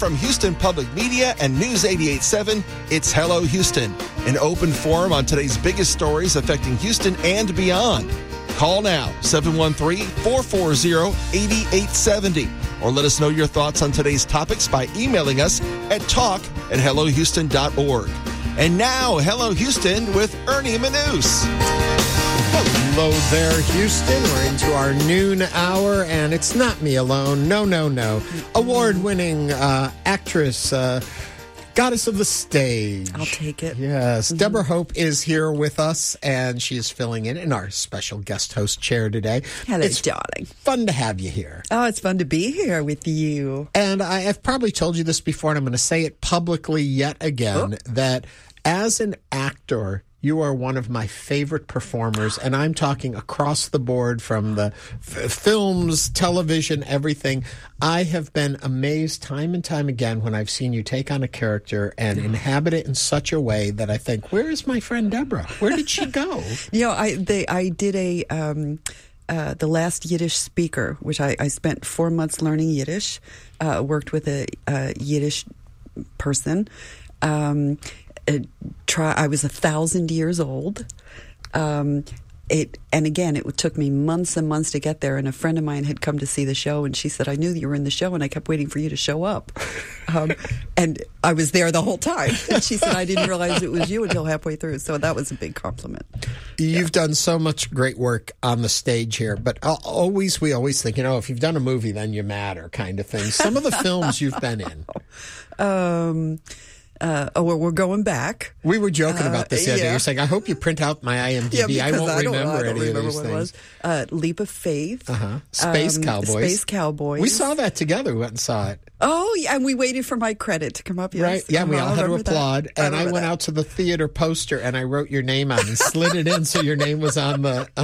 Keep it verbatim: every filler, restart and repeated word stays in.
from Houston Public Media and News eighty-eight point seven, it's Hello Houston, an open forum on today's biggest stories affecting Houston and beyond. Call now, seven one three, four four zero, eight eight seven zero, or let us know your thoughts on today's topics by emailing us at talk at hello houston dot org. And now, Hello Houston with Ernie Manous. Hello there, Houston. We're into our noon hour, and it's not me alone. No, no, no. Award-winning uh, actress, uh, goddess of the stage. I'll take it. Yes. Mm-hmm. Deborah Hope is here with us, and she is filling in in our special guest host chair today. Hello, it's darling. Fun to have you here. Oh, it's fun to be here with you. And I have probably told you this before, and I'm going to say it publicly yet again, oh. that as an actor, you are one of my favorite performers, and I'm talking across the board from the f- films, television, everything. I have been amazed time and time again when I've seen you take on a character and inhabit it in such a way that I think, where is my friend Deborah? Where did she go? You know, I they I did a um, uh, the last Yiddish speaker, which I, I spent four months learning Yiddish. Uh, worked with a, a Yiddish person. Um, It, try, I was a thousand years old. Um, it and again, it took me months and months to get there. And a friend of mine had come to see the show, and she said, "I knew that you were in the show, and I kept waiting for you to show up." Um, and I was there the whole time. And she said, "I didn't realize it was you until halfway through." So that was a big compliment. You've yeah. done so much great work on the stage here, but always we always think, you know, if you've done a movie, then you matter, kind of thing. Some of the films you've been in. Um. Uh, oh, well, we're going back. We were joking about this the uh, other yeah. day. You're saying, I hope you print out my I M D B. Yeah, I won't I remember I any remember of these what things. It was. Uh, Leap of Faith. Uh-huh. Space um, Cowboys. Space Cowboys. We saw that together. We went and saw it. Oh, yeah, and we waited for my credit to come up. Yes. Right. Yeah, we uh-huh, all had to that. applaud. I and I went that. out to the theater poster, and I wrote your name on and slid it in so your name was on the